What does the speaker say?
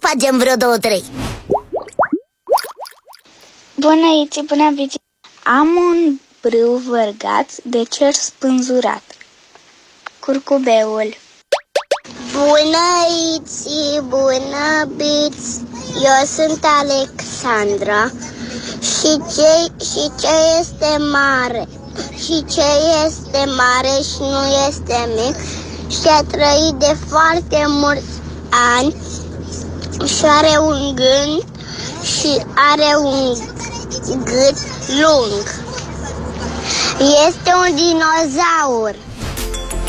facem vreo 2, 3. Bună, Iți, bună, Bici. Am un brâu vărgat de cer spânzurat. Curcubeul. Bună, Iți, bună, Bici. Eu sunt Alexandra. Și ce este mare? Și ce este mare și nu este mic? Și a trăit de foarte mulți ani și are un gând și are un gât lung. Este un dinozaur.